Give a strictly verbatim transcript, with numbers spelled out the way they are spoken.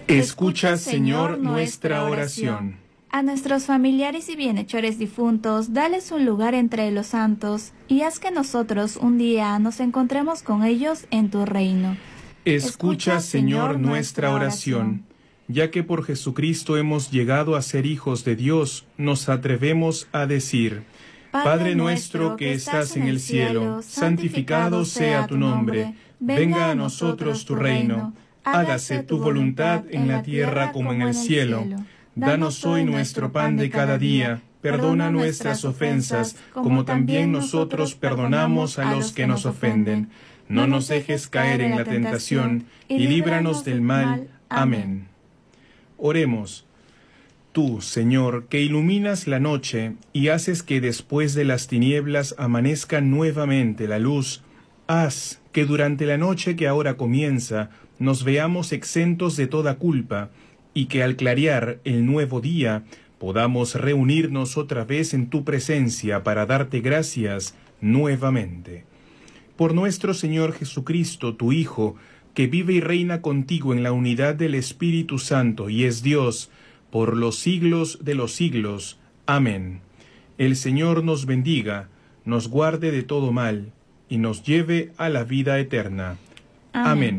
Escucha, Señor, nuestra oración. A nuestros familiares y bienhechores difuntos, dales un lugar entre los santos, y haz que nosotros un día nos encontremos con ellos en tu reino. Escucha, Señor, nuestra oración. Ya que por Jesucristo hemos llegado a ser hijos de Dios, nos atrevemos a decir: Padre nuestro que estás en el cielo, santificado sea tu nombre. Venga a nosotros tu reino. Hágase tu voluntad en la tierra como en el cielo. Danos hoy nuestro pan de cada día. Perdona nuestras ofensas, como también nosotros perdonamos a los que nos ofenden. No nos dejes caer en la tentación, y líbranos del mal. Amén. Oremos. Tú, Señor, que iluminas la noche y haces que después de las tinieblas amanezca nuevamente la luz, haz que durante la noche que ahora comienza nos veamos exentos de toda culpa, y que al clarear el nuevo día podamos reunirnos otra vez en tu presencia para darte gracias nuevamente. Por nuestro Señor Jesucristo, tu Hijo, que vive y reina contigo en la unidad del Espíritu Santo y es Dios por los siglos de los siglos. Amén. El Señor nos bendiga, nos guarde de todo mal y nos lleve a la vida eterna. Amén. Amén.